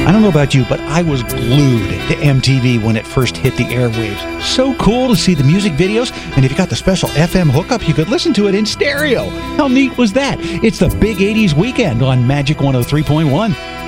I don't know about you, but I was glued to MTV when it first hit the airwaves. So cool to see the music videos, and if you got the special FM hookup, you could listen to it in stereo. How neat was that? It's the Big 80s Weekend on Magic 103.1.